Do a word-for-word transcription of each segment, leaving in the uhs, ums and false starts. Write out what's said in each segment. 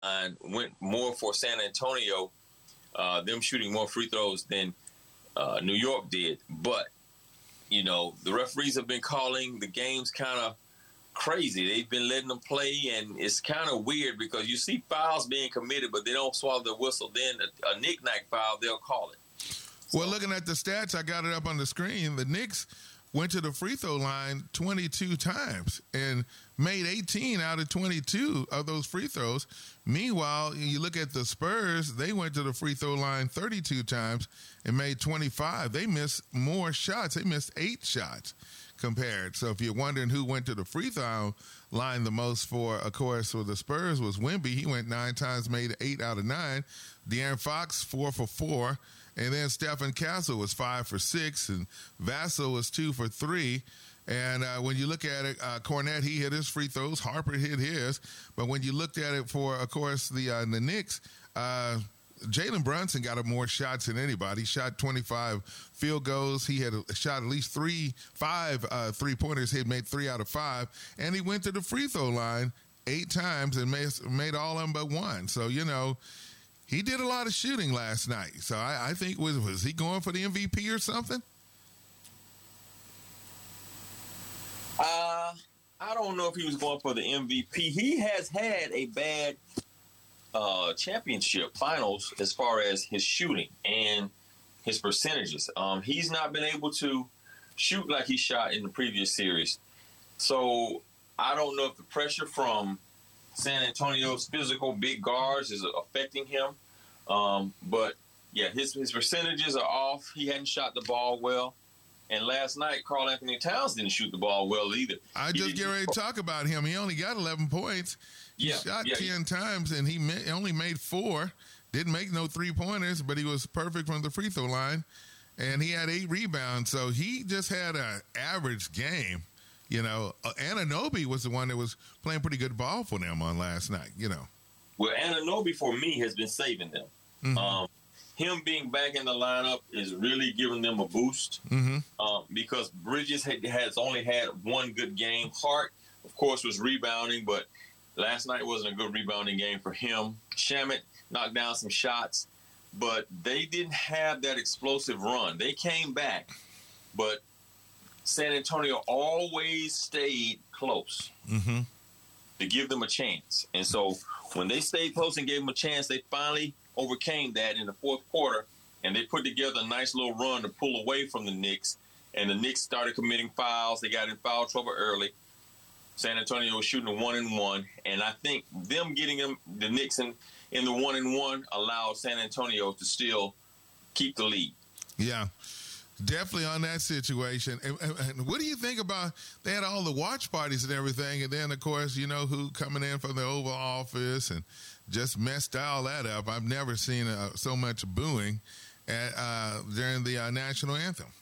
went more for San Antonio, uh, them shooting more free throws than uh, New York did. But, you know, the referees have been calling the games kind of crazy. They've been letting them play, and it's kind of weird because you see fouls being committed, but they don't swallow the whistle. Then a, a knick-knack foul, they'll call it. So, well, looking at the stats, I got it up on the screen. The Knicks went to the free throw line twenty-two times and made eighteen out of twenty-two of those free throws. Meanwhile, you look at the Spurs, they went to the free throw line thirty-two times and made twenty-five. They missed more shots. They missed eight shots compared. So if you're wondering who went to the free throw line the most for, of course, for the Spurs was Wemby. He went nine times, made eight out of nine. De'Aaron Fox, four for four. And then Stephen Castle was five for six, and Vassell was two for three. And uh, when you look at it, uh, Cornette, he hit his free throws. Harper hit his. But when you looked at it for, of course, the uh, the Knicks, uh, Jalen Brunson got up more shots than anybody. He shot twenty-five field goals. He had a, shot at least three, five uh, three-pointers. He had made three out of five. And he went to the free throw line eight times and made, made all of them but one. So, you know, he did a lot of shooting last night. So I, I think, was was he going for the M V P or something? Uh, I don't know if he was going for the M V P. He has had a bad uh, championship finals as far as his shooting and his percentages. Um, he's not been able to shoot like he shot in the previous series. So I don't know if the pressure from San Antonio's physical big guards is affecting him. Um, but, yeah, his his percentages are off. He hadn't shot the ball well. And last night, Karl Anthony Towns didn't shoot the ball well either. I just get ready to talk about him. He only got eleven points. He yeah, shot yeah, ten yeah. times, and he ma- only made four. Didn't make no three-pointers, but he was perfect from the free throw line. And he had eight rebounds. So he just had an average game. You know, uh, Anunoby was the one that was playing pretty good ball for them on last night, you know. Well, Anunoby, for me, has been saving them. Mm-hmm. Um, him being back in the lineup is really giving them a boost mm-hmm. um, because Bridges had, has only had one good game. Hart, of course, was rebounding, but last night wasn't a good rebounding game for him. Shamet knocked down some shots, but they didn't have that explosive run. They came back, but San Antonio always stayed close mm-hmm. to give them a chance. And so when they stayed close and gave them a chance, they finally overcame that in the fourth quarter, and they put together a nice little run to pull away from the Knicks. And the Knicks started committing fouls. They got in foul trouble early. San Antonio was shooting a one and one, and I think them getting them the Knicks in, in the one and one allowed San Antonio to still keep the lead. Yeah. Definitely on that situation. And, and, and what do you think about, they had all the watch parties and everything, and then, of course, you know, who coming in from the Oval Office and just messed all that up. I've never seen uh, so much booing at, uh, during the uh, national anthem.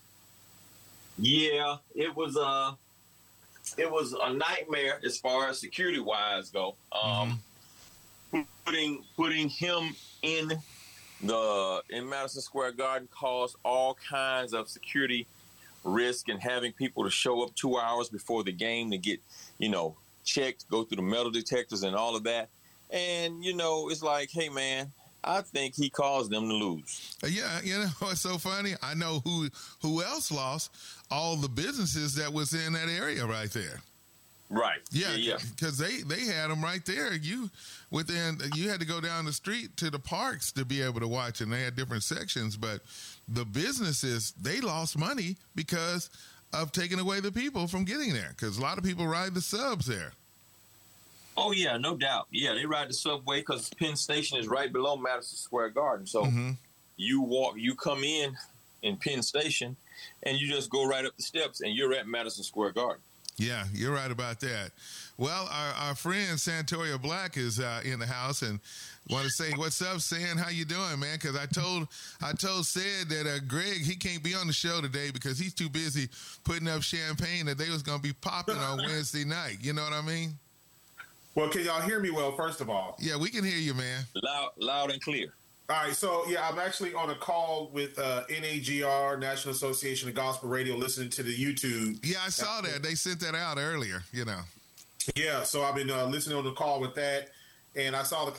Yeah, it was, uh, it was a nightmare as far as security-wise go. Um, mm-hmm. Putting putting him in The in Madison Square Garden caused all kinds of security risk, and having people to show up two hours before the game to get, you know, checked, go through the metal detectors and all of that. And, you know, it's like, hey, man, I think he caused them to lose. Yeah, you know, it's so funny. I know who who else lost. All the businesses that was in that area right there. Right. Yeah, yeah, because they, they had them right there. You within you had to go down the street to the parks to be able to watch, and they had different sections. But the businesses, they lost money because of taking away the people from getting there, because a lot of people ride the subs there. Oh, yeah, no doubt. Yeah, they ride the subway because Penn Station is right below Madison Square Garden. So mm-hmm. you walk, you come in in Penn Station, and you just go right up the steps, and you're at Madison Square Garden. Yeah, you're right about that. Well, our, our friend Santoria Black is uh, in the house, and want to say what's up, San? How you doing, man? Because I told I told Sid that uh, Greg, he can't be on the show today because he's too busy putting up champagne that they was going to be popping on Wednesday night. You know what I mean? Well, can y'all hear me well, first of all? Yeah, we can hear you, man. Loud, loud and clear. All right, so, yeah, I'm actually on a call with uh, N A G R, National Association of Gospel Radio, listening to the YouTube. Yeah, I saw that. They sent that out earlier, you know. Yeah, so I've been uh, listening on the call with that. and I saw the